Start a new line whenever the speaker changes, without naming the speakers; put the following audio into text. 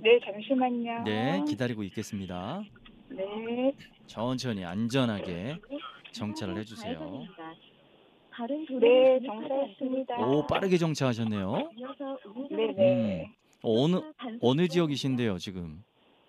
네, 잠시만요.
네, 기다리고 있겠습니다.
네.
천천히 안전하게 정차를 해주세요.
네, 정차했습니다.
오, 빠르게 정차하셨네요.
네네.
음, 어느 지역이신데요, 지금?